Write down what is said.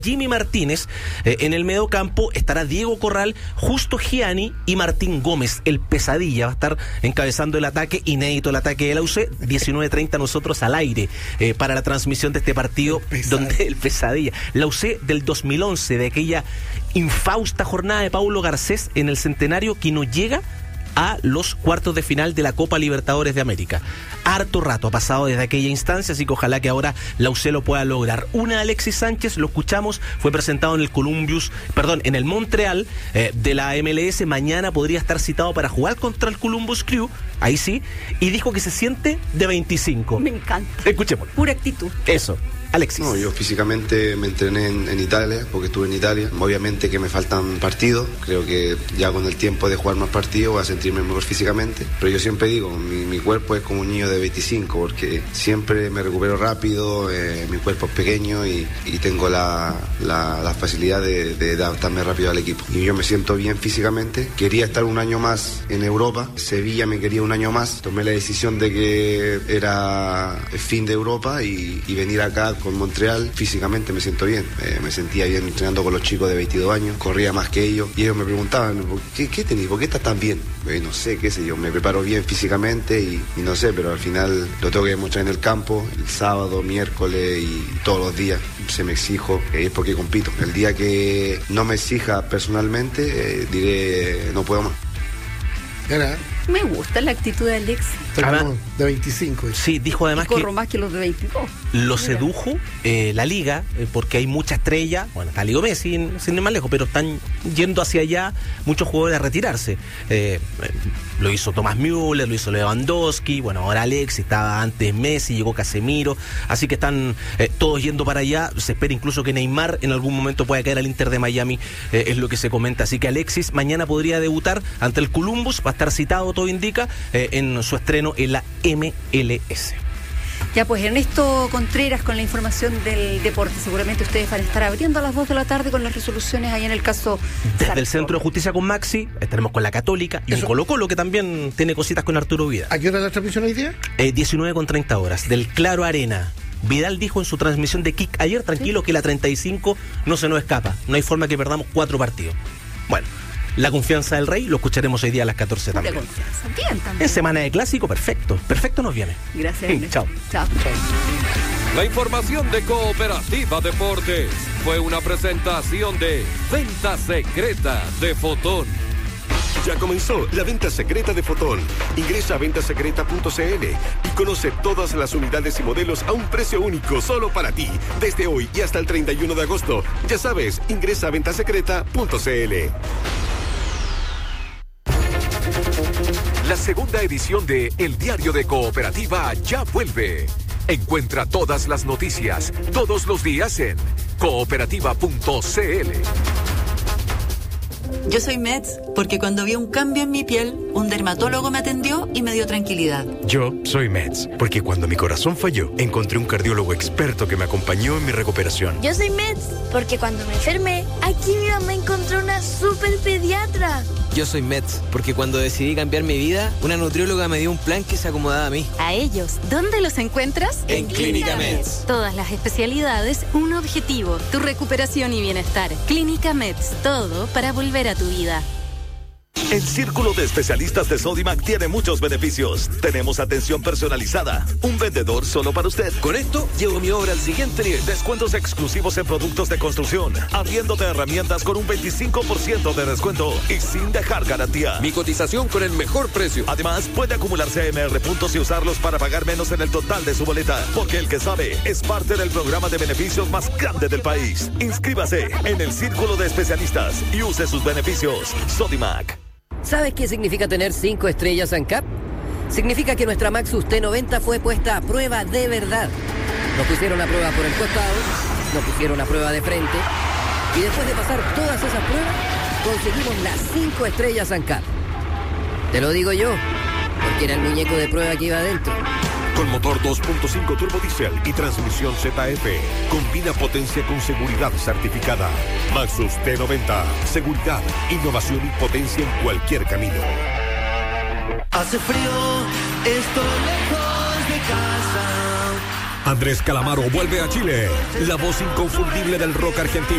Jimmy Martínez. En el mediocampo estará Diego Corral, Justo Gianni y Martín Gómez. El Pesadilla va a estar encabezando el ataque, inédito el ataque de la UC. 19:30 nosotros al aire para la transmisión de este partido, donde el Pesadilla, la UC del 2011, de aquella infausta jornada de Paulo Garcés en el Centenario, que no llega a los cuartos de final de la Copa Libertadores de América. Harto rato ha pasado desde aquella instancia, así que ojalá que ahora la UC lo pueda lograr. Una de Alexis Sánchez, lo escuchamos, fue presentado en en el Montreal de la MLS. Mañana podría estar citado para jugar contra el Columbus Crew, ahí sí, y dijo que se siente de 25. Me encanta. Escuchemos. Pura actitud. Eso. Alexis. No, yo físicamente me entrené en Italia, porque estuve en Italia. Obviamente que me faltan partidos. Creo que ya con el tiempo de jugar más partidos voy a sentirme mejor físicamente. Pero yo siempre digo, mi cuerpo es como un niño de 25, porque siempre me recupero rápido, mi cuerpo es pequeño y tengo la facilidad de adaptarme rápido al equipo. Y yo me siento bien físicamente. Quería estar un año más en Europa. Sevilla me quería un año más. Tomé la decisión de que era el fin de Europa y venir acá con Montreal. Físicamente me siento bien, me sentía bien entrenando con los chicos de 22 años, corría más que ellos y ellos me preguntaban, ¿qué tenés? ¿Por qué estás tan bien? No sé, qué sé yo, me preparo bien físicamente y no sé, pero al final lo tengo que demostrar en el campo, el sábado, miércoles y todos los días. Se me exijo, es porque compito. El día que no me exija personalmente, diré, no puedo más. Me gusta la actitud de Alex. Además, de 25. Sí, dijo además que corro más que los de 22. Lo sedujo la liga, porque hay mucha estrella. Bueno, está Leo Messi, sin ir más lejos, pero están yendo hacia allá muchos jugadores a retirarse. Lo hizo Thomas Müller, lo hizo Lewandowski, bueno, ahora Alex, estaba antes Messi, llegó Casemiro, así que están todos yendo para allá. Se espera incluso que Neymar en algún momento pueda caer al Inter de Miami, es lo que se comenta. Así que Alexis mañana podría debutar ante el Columbus, va a estar citado, todo indica, en su estreno en la MLS. Ya pues, Ernesto Contreras con la información del deporte. Seguramente ustedes van a estar abriendo a las 2 de la tarde con las resoluciones ahí en el caso desde el Centro de Justicia con Maxi. Estaremos con la Católica y un Colo-Colo que también tiene cositas con Arturo Vidal. ¿A qué hora es la transmisión hoy día? 19:30 horas, del Claro Arena. Vidal dijo en su transmisión de Kick ayer, tranquilo, que la 35 no se nos escapa. No hay forma que perdamos 4 partidos. Bueno, la confianza del Rey lo escucharemos hoy día a las 14 también. La confianza, bien también. En semana de clásico, perfecto. Perfecto nos viene. Gracias, Chao. Chao. La información de Cooperativa Deportes fue una presentación de Venta Secreta de Fotón. Ya comenzó la venta secreta de Fotón. Ingresa a ventasecreta.cl y conoce todas las unidades y modelos a un precio único solo para ti. Desde hoy y hasta el 31 de agosto. Ya sabes, ingresa a ventasecreta.cl. La segunda edición de El Diario de Cooperativa ya vuelve. Encuentra todas las noticias, todos los días en cooperativa.cl. Yo soy Meds porque cuando vi un cambio en mi piel, un dermatólogo me atendió y me dio tranquilidad. Yo soy Meds porque cuando mi corazón falló, encontré un cardiólogo experto que me acompañó en mi recuperación. Yo soy Meds porque cuando me enfermé, aquí mi mamá encontró una super pediatra. Yo soy Meds porque cuando decidí cambiar mi vida, una nutrióloga me dio un plan que se acomodaba a mí. A ellos, ¿dónde los encuentras? En Clínica Meds. Todas las especialidades, un objetivo, tu recuperación y bienestar. Clínica Meds, todo para volver a tu vida. El Círculo de Especialistas de Sodimac tiene muchos beneficios. Tenemos atención personalizada, un vendedor solo para usted. Con esto, llevo mi obra al siguiente nivel. Descuentos exclusivos en productos de construcción, arriendo de herramientas con un 25% de descuento y sin dejar garantía. Mi cotización con el mejor precio. Además, puede acumular CMR puntos y usarlos para pagar menos en el total de su boleta. Porque el que sabe es parte del programa de beneficios más grande del país. Inscríbase en el Círculo de Especialistas y use sus beneficios. Sodimac. ¿Sabes qué significa tener 5 estrellas ANCAP? Significa que nuestra Maxus T90 fue puesta a prueba de verdad. Nos pusieron a prueba por el costado, nos pusieron a prueba de frente, y después de pasar todas esas pruebas, conseguimos las 5 estrellas ANCAP. Te lo digo yo, porque era el muñeco de prueba que iba adentro. Con motor 2.5 turbo diésel y transmisión ZF. Combina potencia con seguridad certificada. Maxus T90. Seguridad, innovación y potencia en cualquier camino. Hace frío, estoy lejos de casa. Andrés Calamaro vuelve a Chile. La voz inconfundible del rock argentino.